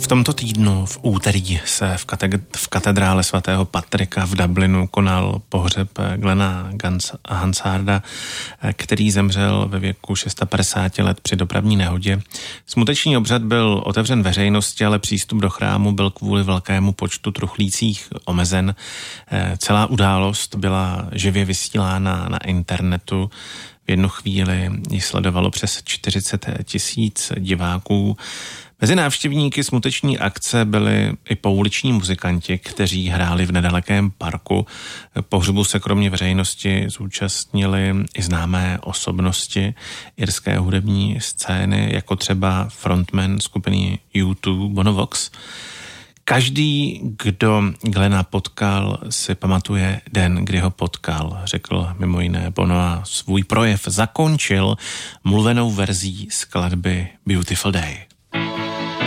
tomto týdnu v úterý se v katedrále svatého Patrika v Dublinu konal pohřeb Glena Hansarda, který zemřel ve věku 650 let při dopravní nehodě. Smuteční obřad byl otevřen veřejnosti, ale přístup do chrámu byl kvůli velkému počtu truchlících omezen. Celá událost byla živě vysílána na internetu. V jednu chvíli ji sledovalo přes 40 000 diváků. Mezi návštěvníky smuteční akce byli i pouliční muzikanti, kteří hráli v nedalekém parku. Pohřbu se kromě veřejnosti zúčastnili i známé osobnosti irské hudební scény, jako třeba frontman skupiny U2 Bono Vox. Každý, kdo Glena potkal, si pamatuje den, kdy ho potkal, řekl mimo jiné Bono a svůj projev zakončil mluvenou verzí skladby Beautiful Day.